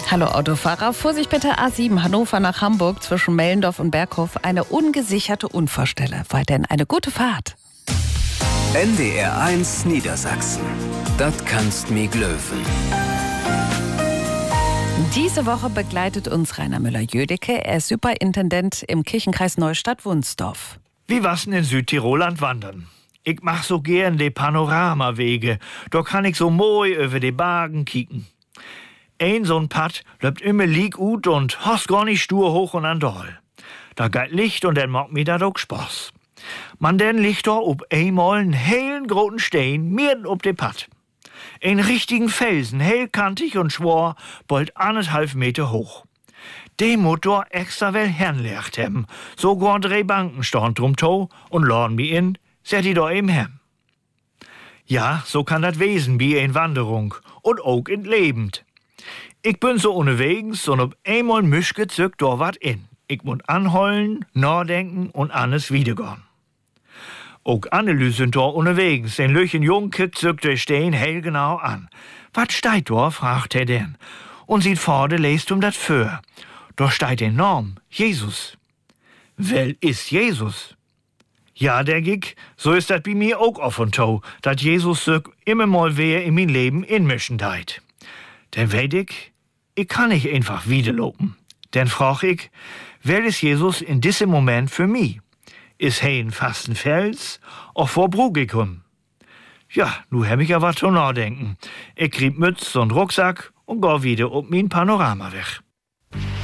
Hallo Autofahrer, Vorsicht bitte A7 Hannover nach Hamburg zwischen Mellendorf und Berghof. Eine ungesicherte Unfallstelle. Weiterhin eine gute Fahrt. NDR1 Niedersachsen. Das kannst mi glöwen. Diese Woche begleitet uns Rainer Müller-Jödecke. Er ist Superintendent im Kirchenkreis Neustadt-Wunsdorf. Wie was in Südtiroland wandern? Ich mach so gern die Panoramawege. Da kann ich so moi über die Bergen kicken. Ein so'n Pad läuft immer lieg ut und hast gar nicht stur hoch und an Doll. Da geht Licht und dann macht mir dat auch Spaß. Man denn liegt da ob einmal einen hellen großen Stein mitten ob de Pad. Ein richtigen Felsen, hellkantig und schwor, bald 1,5 Meter hoch. De Motor extra wel hernlegt hem. So gorn 3 Banken stand drum to und laden mi in, set i da eben hem. Ja, so kann dat wesen wie in Wanderung und auch in Lebend. Ich bin so unterwegs und ob einmal Mischke zückt da wat in. Ich muss anholen, nachdenken und alles wiedergehen. Auch Annelü sind da unterwegs. Den Löchen Jung kickt zückt der Stein hellgenau an. Wat steigt da, fragt er denn. Und sieht vorne lest dat für. Da steigt der Norm, Jesus. Wel ist Jesus? Ja, der Gig, so ist dat bei mir auch auf und to, dat Jesus sich immer mal wer in mein Leben inmischen deit. Denn weet ich kann nicht einfach wiederlopen. Denn frag ich, wer ist Jesus in diesem Moment für mich? Ist he ein fasten Fels, auch vor Brugikum? Ja, nu hab ich ja was zu nachdenken. Ich krieg Mütz und Rucksack und geh wieder ob min Panorama weg.